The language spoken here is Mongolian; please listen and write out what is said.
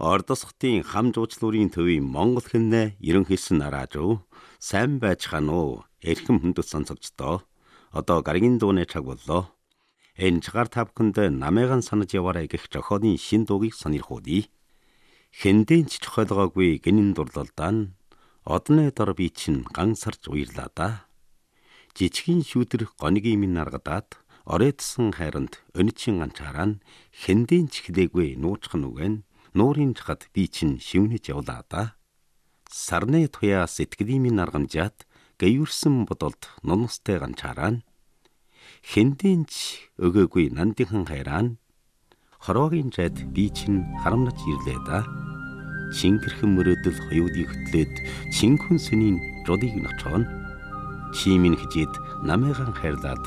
Ордосхтын хам жуучлуурын төвийн Монгол хэмнээ ерөнхийсэн нараажуу сайн байцгаана уу эрхэм хүндэт сонсогчдоо одоо гарагийн дууны цаг боллоо. Энэ цагаар та бүхэнд намайган санаж яваарай гэх зохиолын шин дуугийг сонирхуулъя. Хэндэн ч чухалгаагүй гинэн дурлалдаа нь одны дор би чинь гансарч уярлаа да. Жичгийн шүүдэр гонигийн минь наргадаад оройтсон хайранд өнөчийн ганчаараа нь хэндэн ч хэлээгүй нуучхан үгэн нуурын чахад би чинь шивнэж явлаа да. Сарны туяа сэтгэлийн минь наргамжаад гээвэрсэн бодолд нунустай ганчаараа нь хэндэн ч өгөөгүй нандинхан хайраа нь хороогийн жад би чинь харамнаж ирлээ да. Чингэрхэн мөрөөдөл хоёулыг хөтлөөд чинхэн сүнийн жолыг ночоон чимийн хижид намайган хайрлаад